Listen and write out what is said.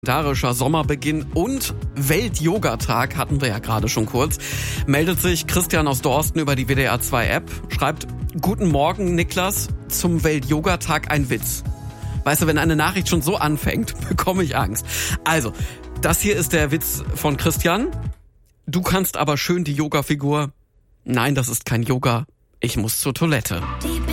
Kalendarischer Sommerbeginn und Welt-Yoga-Tag hatten wir ja gerade schon kurz. Meldet sich Christian aus Dorsten über die WDR 2 App, schreibt: Guten Morgen, Niklas, zum Welt-Yoga-Tag ein Witz. Weißt du, wenn eine Nachricht schon so anfängt, bekomme ich Angst. Also, das hier ist der Witz von Christian. Du kannst aber schön die Yoga-Figur. Nein, das ist kein Yoga. Ich muss zur Toilette.